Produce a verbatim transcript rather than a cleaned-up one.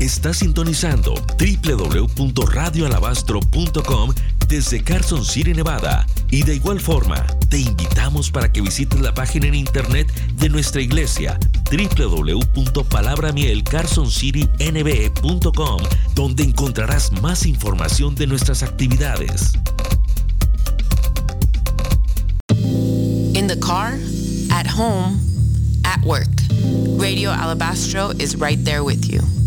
Está sintonizando doble u doble u doble u punto radio alabastro punto com desde Carson City, Nevada. Y de igual forma, te invitamos para que visites la página en internet de nuestra iglesia, doble u doble u doble u punto palabra miel carson city n b punto com, donde encontrarás más información de nuestras actividades. In the car, at home, at work, Radio Alabastro is right there with you.